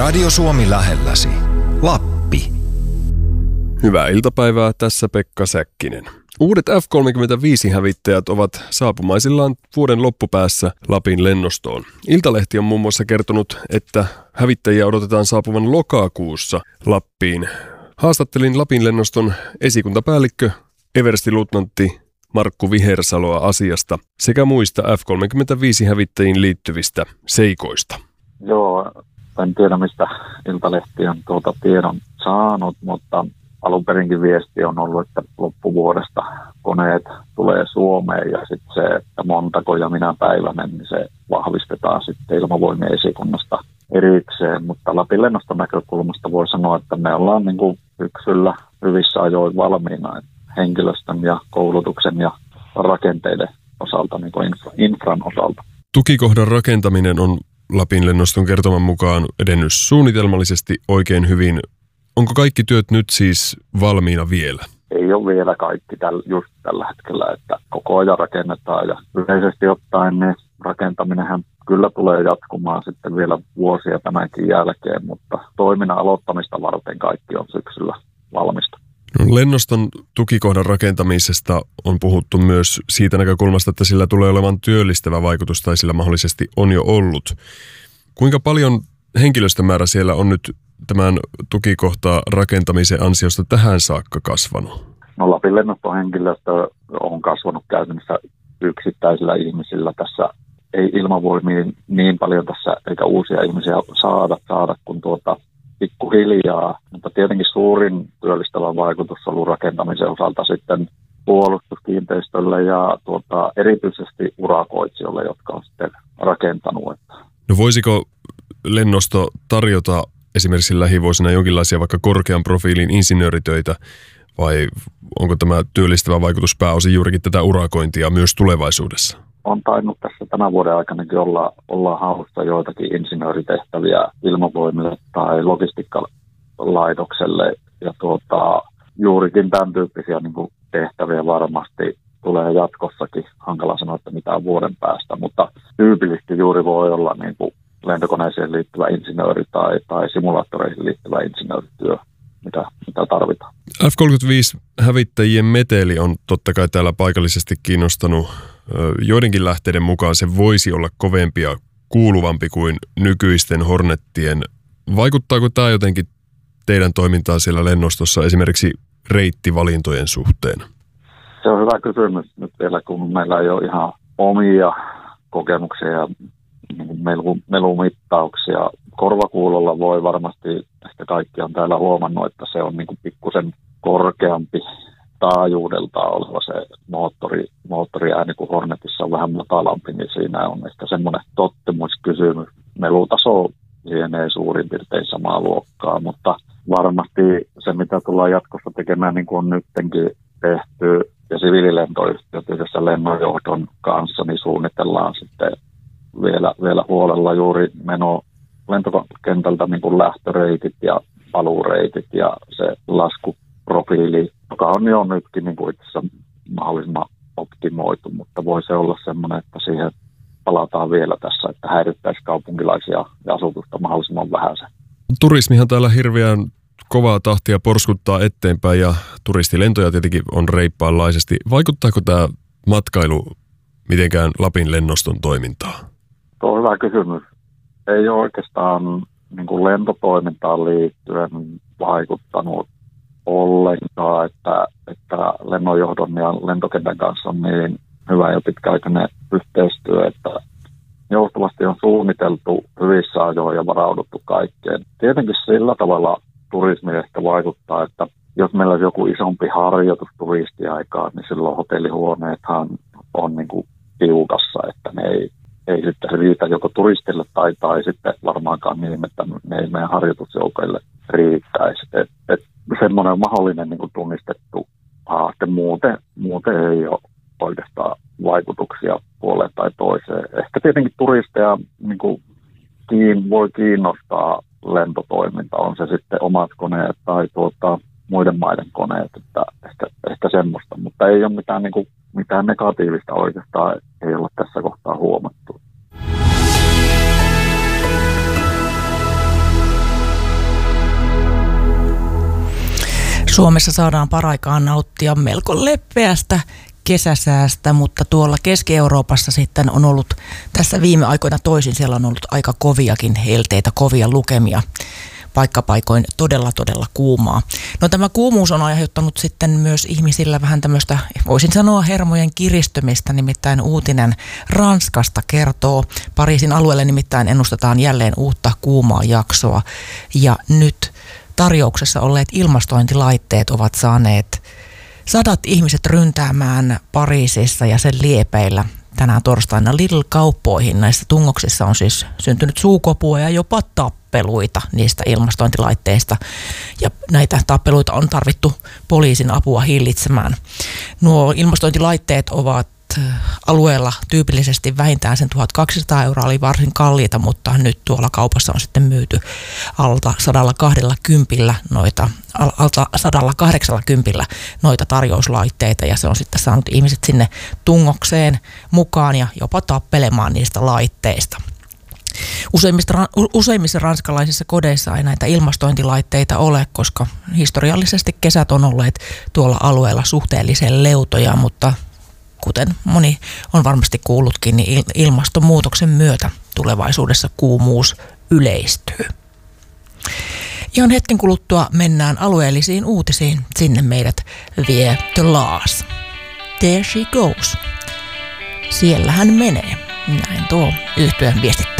Radio Suomi lähelläsi. Lappi. Hyvää iltapäivää, tässä Pekka Säkkinen. Uudet F-35-hävittäjät ovat saapumaisillaan vuoden loppupäässä Lapin lennostoon. Iltalehti on muun muassa kertonut, että hävittäjiä odotetaan saapuvan lokakuussa Lappiin. Haastattelin Lapin lennoston esikuntapäällikkö everstiluutnantti Markku Vihersaloa asiasta sekä muista F-35-hävittäjiin liittyvistä seikoista. Joo, en tiedä mistä Iltalehti on tiedon saanut, mutta alun perinkin viesti on ollut, että loppuvuodesta koneet tulee Suomeen ja sitten se, että montako ja minä päivänä, niin se vahvistetaan sitten ilmavoimien esikunnasta erikseen. Mutta Lapin lennoston näkökulmasta voi sanoa, että me ollaan niin kuin syksyllä hyvissä ajoin valmiina henkilöstön ja koulutuksen ja rakenteiden osalta, niin kuin infran osalta. Tukikohdan rakentaminen on Lapin lennoston kertoman mukaan edennyt suunnitelmallisesti oikein hyvin. Onko kaikki työt nyt siis valmiina vielä? Ei ole vielä kaikki just tällä hetkellä, että koko ajan rakennetaan ja yleisesti ottaen niin rakentaminenhan kyllä tulee jatkumaan sitten vielä vuosia tämänkin jälkeen, mutta toiminnan aloittamista varten kaikki on syksyllä valmista. No, lennoston tukikohdan rakentamisesta on puhuttu myös siitä näkökulmasta, että sillä tulee olevan työllistävä vaikutus tai sillä mahdollisesti on jo ollut. Kuinka paljon henkilöstömäärä siellä on nyt tämän tukikohtaa rakentamisen ansiosta tähän saakka kasvanut? No, Lapin lennoston henkilöstö on kasvanut käytännössä yksittäisillä ihmisillä. Tässä ei ilmavoimiin niin paljon tässä eikä uusia ihmisiä saada kuin pikkuhiljaa. Mutta tietenkin suurin työllistävä vaikutus on ollut rakentamisen osalta sitten puolustuskiinteistölle ja erityisesti urakoitsijoille, jotka on sitten rakentanut. No, voisiko lennosto tarjota esimerkiksi lähivuosina jonkinlaisia vaikka korkean profiilin insinööritöitä, vai onko tämä työllistävä vaikutus pääosin juurikin tätä urakointia myös tulevaisuudessa? On tainnut tässä tämän vuoden aikanakin olla haussa joitakin insinööritehtäviä ilmavoimille tai logistiikkalaitokselle. Ja juurikin tämän tyyppisiä niin kuin tehtäviä varmasti tulee jatkossakin. Hankala sanoa, että mitään vuoden päästä, mutta tyypillisesti juuri voi olla niin kuin lentokoneeseen liittyvä insinööri tai simulaattoreihin liittyvä insinöörityö, mitä tarvitaan. F-35-hävittäjien meteli on totta kai täällä paikallisesti kiinnostanut. Joidenkin lähteiden mukaan se voisi olla kovempi ja kuuluvampi kuin nykyisten Hornettien. Vaikuttaako tämä jotenkin teidän toimintaan siellä lennostossa esimerkiksi reittivalintojen suhteen? Se on hyvä kysymys nyt vielä, kun meillä ei ole ihan omia kokemuksia ja melumittauksia. Korvakuulolla voi varmasti, ehkä kaikki on täällä huomannut, että se on niin kuin pikkusen korkeampi taajuudeltaan oleva se moottoriääni, kun Hornetissa on vähän matalampi, niin siinä on ehkä semmoinen tottumuskysymys. Melutaso lienee suurin piirtein samaa luokkaa, mutta varmasti se, mitä tullaan jatkossa tekemään, niin kuin on nyttenkin tehty, ja siviililentoyhtiöt yhdessä lennonjohdon kanssa, niin suunnitellaan sitten vielä huolella juuri lentokentältä niin kuin lähtöreitit ja paluureitit ja se laskuprofiili, joka on jo nytkin niin kuin itse asiassa mahdollisimman optimoitu, mutta voi se olla semmoinen, että siihen palataan vielä tässä, että häirittäisi kaupunkilaisia ja asutusta mahdollisimman vähän se. Turismihan täällä hirveän kovaa tahtia porskuttaa eteenpäin ja turistilentoja tietenkin on reippaanlaisesti. Vaikuttaako tämä matkailu mitenkään Lapin lennoston toimintaan? Tuo on hyvä kysymys. Ei ole oikeastaan niin kuin lentotoimintaan liittyen vaikuttanut ollenkaan, että lennonjohdon ja lentokentän kanssa on niin hyvä ja pitkäaikainen yhteistyö, että joustavasti on suunniteltu hyvissä ajoin ja varauduttu kaikkeen. Tietenkin sillä tavalla turismi ehkä vaikuttaa, että jos meillä olisi joku isompi harjoitus turistiaikaa, niin silloin hotellihuoneethan on niin kuin tiukassa, että ne ei sitten riitä joko turistille tai sitten varmaankaan niin, että ne ei meidän harjoitusjoukoille riittäisi. Semmoinen mahdollinen niin kuin tunnistettu haaste. Muuten ei ole oikeastaan vaikutuksia puoleen tai toiseen. Ehkä tietenkin turisteja niin kuin voi kiinnostaa lentotoiminta, on se sitten omat koneet tai muiden maiden koneet, että ehkä semmoista, mutta ei ole mitään negatiivista oikeastaan, ei ole tässä kohtaa huomattu. Suomessa saadaan paraikaan nauttia melko leppeästä kesäsäästä, mutta tuolla Keski-Euroopassa sitten on ollut tässä viime aikoina toisin. Siellä on ollut aika koviakin helteitä, kovia lukemia, paikkapaikoin todella kuumaa. No tämä kuumuus on aiheuttanut sitten myös ihmisillä vähän tämmöistä, voisin sanoa, hermojen kiristymistä, nimittäin uutinen Ranskasta kertoo. Pariisin alueelle nimittäin ennustetaan jälleen uutta kuumaa jaksoa ja nyt tarjouksessa olleet ilmastointilaitteet ovat saaneet 100 ihmiset ryntäämään Pariisissa ja sen liepeillä tänään torstaina Lidl-kauppoihin. Näissä tungoksissa on siis syntynyt suukopua ja jopa tappeluita niistä ilmastointilaitteista. Ja näitä tappeluita on tarvittu poliisin apua hillitsemään. Nuo ilmastointilaitteet ovat alueella tyypillisesti vähintään sen 1 200 € oli varsin kalliita, mutta nyt tuolla kaupassa on sitten myyty alta 120 noita tarjouslaitteita ja se on sitten saanut ihmiset sinne tungokseen mukaan ja jopa tappelemaan niistä laitteista. Useimmissa ranskalaisissa kodeissa ei näitä ilmastointilaitteita ole, koska historiallisesti kesät on olleet tuolla alueella suhteellisen leutoja, mutta kuten moni on varmasti kuullutkin, niin ilmastonmuutoksen myötä tulevaisuudessa kuumuus yleistyy. Ihan hetken kuluttua mennään alueellisiin uutisiin. Sinne meidät vie The Laas. There she goes. Siellä hän menee. Näin tuo yhtyeen viestittää.